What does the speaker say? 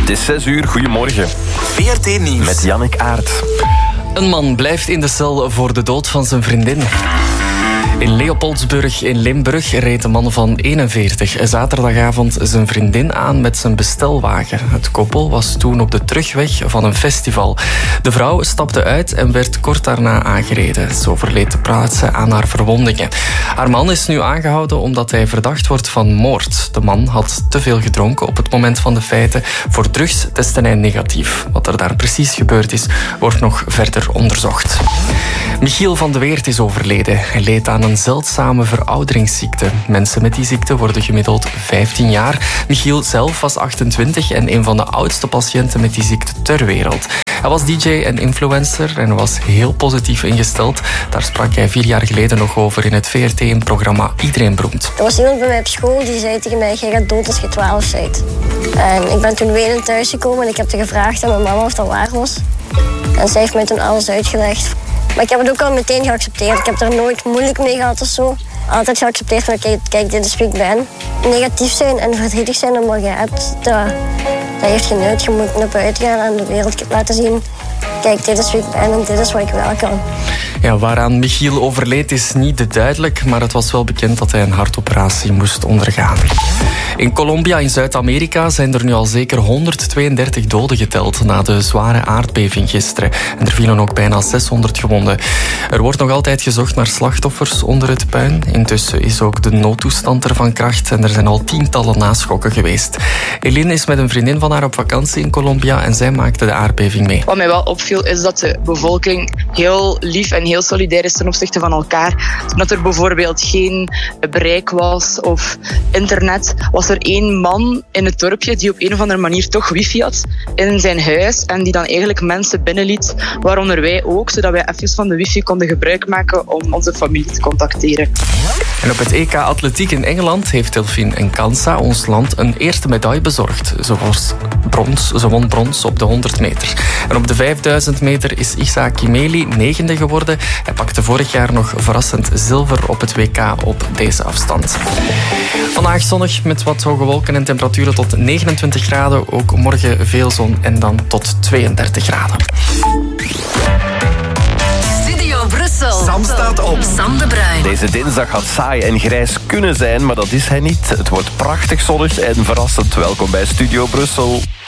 Het is 6 uur, goedemorgen. VRT Nieuws. Met Jannik Aert. Een man blijft in de cel voor de dood van zijn vriendin. In Leopoldsburg in Limburg reed een man van 41 zaterdagavond zijn vriendin aan met zijn bestelwagen. Het koppel was toen op de terugweg van een festival. De vrouw stapte uit en werd kort daarna aangereden. Ze overleed ter plaatse aan haar verwondingen. Haar man is nu aangehouden omdat hij verdacht wordt van moord. De man had te veel gedronken op het moment van de feiten. Voor drugs testte hij negatief. Wat er daar precies gebeurd is, wordt nog verder onderzocht. Michiel van de Weert is overleden. Hij leed aan een zeldzame verouderingsziekte. Mensen met die ziekte worden gemiddeld 15 jaar. Michiel zelf was 28 en een van de oudste patiënten met die ziekte ter wereld. Hij was DJ en influencer en was heel positief ingesteld. Daar sprak hij 4 jaar geleden nog over in het VRT-programma Iedereen Beroemd. Er was iemand bij mij op school die zei tegen mij: jij gaat dood als je 12 bent. En ik ben toen wenend thuisgekomen en ik heb te gevraagd aan mijn mama of dat waar was. En zij heeft mij toen alles uitgelegd. Maar ik heb het ook al meteen geaccepteerd. Ik heb er nooit moeilijk mee gehad of zo. Altijd geaccepteerd van kijk, dit is wie ik ben. Negatief zijn en verdrietig zijn om wat je hebt, dat heeft geen nut. Je moet naar buiten gaan en de wereld laten zien: kijk, dit is wie ik ben en dit is wat ik wel kan. Ja, waaraan Michiel overleed is niet duidelijk, maar het was wel bekend dat hij een hartoperatie moest ondergaan. In Colombia in Zuid-Amerika zijn er nu al zeker 132 doden geteld na de zware aardbeving gisteren. En er vielen ook bijna 600 gewonden. Er wordt nog altijd gezocht naar slachtoffers onder het puin. Intussen is ook de noodtoestand er van kracht en er zijn al tientallen naschokken geweest. Eline is met een vriendin van haar op vakantie in Colombia en zij maakte de aardbeving mee. Wat mij wel opviel is dat de bevolking heel lief en heel solidair is ten opzichte van elkaar. Dat er bijvoorbeeld geen bereik was of internet, was er 1 man in het dorpje die op een of andere manier toch wifi had in zijn huis en die dan eigenlijk mensen binnenliet, waaronder wij ook, zodat wij even van de wifi konden gebruik maken om onze familie te contacteren. En op het EK Atletiek in Engeland heeft Delphine Encansa ons land een eerste medaille bezorgd. Ze won brons op de 100 meter. En op de 5000 meter is Issa Kimeli 9e geworden. Hij pakte vorig jaar nog verrassend zilver op het WK op deze afstand. Vandaag zonnig met wat hoge wolken en temperaturen tot 29 graden. Ook morgen veel zon en dan tot 32 graden. Studio Brussel. Sam staat op. Sam de Bruin. Deze dinsdag had saai en grijs kunnen zijn, maar dat is hij niet. Het wordt prachtig zonnig en verrassend. Welkom bij Studio Brussel.